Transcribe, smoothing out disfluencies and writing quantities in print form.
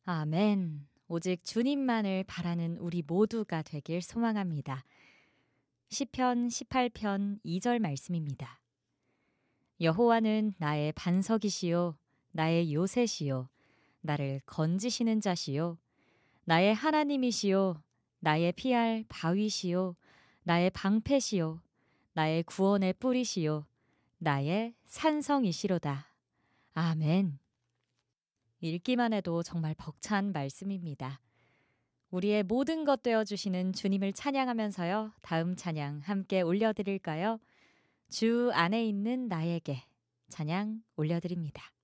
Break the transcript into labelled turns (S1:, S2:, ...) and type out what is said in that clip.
S1: 아멘. 오직 주님만을 바라는 우리 모두가 되길 소망합니다. 시편 18편 2절 말씀입니다. 여호와는 나의 반석이시요 나의 요새시요 나를 건지시는 자시요 나의 하나님이시요 나의 피할 바위시요 나의 방패시요 나의 구원의 뿌리시요 나의 산성이시로다. 아멘. 읽기만 해도 정말 벅찬 말씀입니다. 우리의 모든 것 되어주시는 주님을 찬양하면서요. 다음 찬양 함께 올려드릴까요? 주 안에 있는 나에게 찬양 올려드립니다.